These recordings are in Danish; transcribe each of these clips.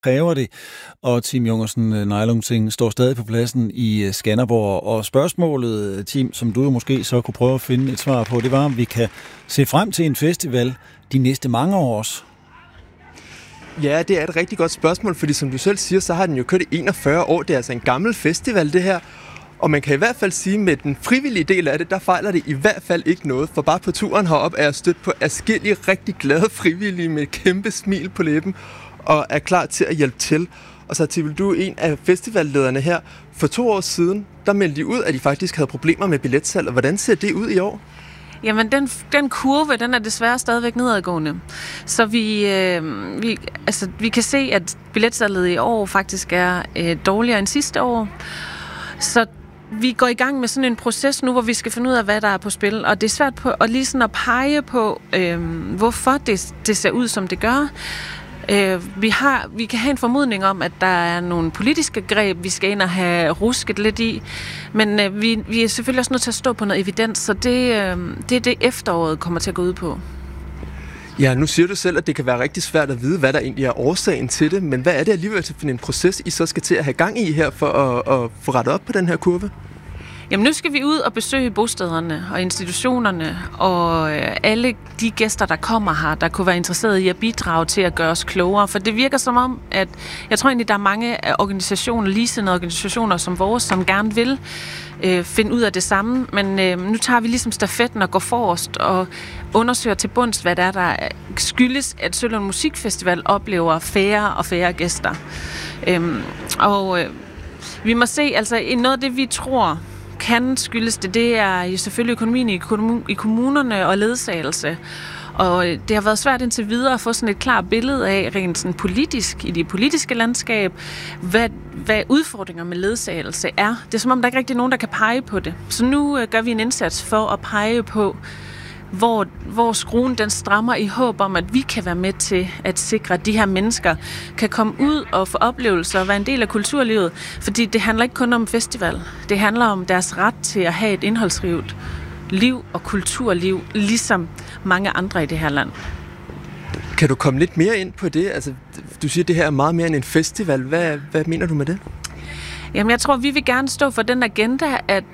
kræver det, og Tim Jungersen Nejlungsing står stadig på pladsen i Skanderborg. Og spørgsmålet, Tim, som du jo måske så kunne prøve at finde et svar på, det var, om vi kan se frem til en festival de næste mange år også. Ja, det er et rigtig godt spørgsmål, fordi som du selv siger, så har den jo kørt i 41 år. Det er altså en gammel festival, det her. Og man kan i hvert fald sige, at med den frivillige del af det, der fejler det i hvert fald ikke noget. For bare på turen herop er jeg stødt på adskillige rigtig glade frivillige med et kæmpe smil på læben og er klar til at hjælpe til. Og så Tivel, du er en af festivallederne her. For 2 år siden, der meldte de ud, at de faktisk havde problemer med billetsalg. Og hvordan ser det ud i år? Jamen, den kurve, den er desværre stadigvæk nedadgående. Så vi kan se, at billetsalget i år faktisk er dårligere end sidste år. Så vi går i gang med sådan en proces nu, hvor vi skal finde ud af, hvad der er på spil. Og det er svært at lige sådan at pege på, hvorfor det ser ud, som det gør. Vi kan have en formodning om, at der er nogle politiske greb, vi skal ind og have rusket lidt i. Men vi er selvfølgelig også nødt til at stå på noget evidens, så det er det efteråret kommer til at gå ud på. Ja, nu siger du selv, at det kan være rigtig svært at vide, hvad der egentlig er årsagen til det. Men hvad er det alligevel for en proces, I så skal til at have gang i her for at få rettet op på den her kurve? Jamen nu skal vi ud og besøge bostederne og institutionerne og alle de gæster, der kommer her, der kunne være interesseret i at bidrage til at gøre os klogere. For det virker som om, at jeg tror egentlig, der er mange organisationer, ligesindede organisationer som vores, som gerne vil finde ud af det samme. Men nu tager vi ligesom stafetten og går forrest og undersøger til bunds, hvad der skyldes, at Sølund Musikfestival oplever færre og færre gæster. Vi må se, altså noget af det, vi tror kan skyldes det er jo selvfølgelig økonomien i kommunerne og ledsagelse. Og det har været svært indtil videre at få sådan et klart billede af, rent sådan politisk, i det politiske landskab, hvad udfordringer med ledsagelse er. Det er som om, der ikke rigtig er nogen, der kan pege på det. Så nu gør vi en indsats for at pege på, hvor skruen den strammer i håb om, at vi kan være med til at sikre, at de her mennesker kan komme ud og få oplevelser og være en del af kulturlivet. Fordi det handler ikke kun om festival. Det handler om deres ret til at have et indholdsrigt liv og kulturliv, ligesom mange andre i det her land. Kan du komme lidt mere ind på det? Altså, du siger, at det her er meget mere end en festival. Hvad mener du med det? Jamen, jeg tror, vi vil gerne stå for den agenda,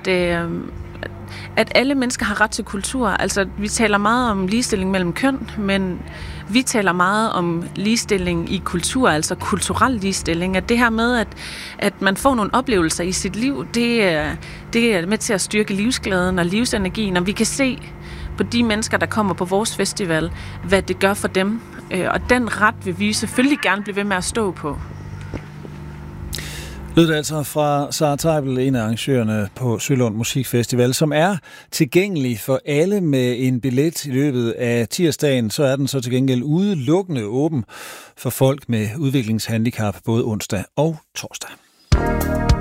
at alle mennesker har ret til kultur. Altså, vi taler meget om ligestilling mellem køn, men vi taler meget om ligestilling i kultur, altså kulturel ligestilling. At det her med, at man får nogle oplevelser i sit liv, det er med til at styrke livsglæden og livsenergien, og vi kan se på de mennesker, der kommer på vores festival, hvad det gør for dem. Og den ret vil vi selvfølgelig gerne blive ved med at stå på. Lød det altså fra Sara Teibel, en af arrangørerne på Sølund Musikfestival, som er tilgængelig for alle med en billet i løbet af tirsdagen. Så er den så til gengæld udelukkende åben for folk med udviklingshandicap både onsdag og torsdag.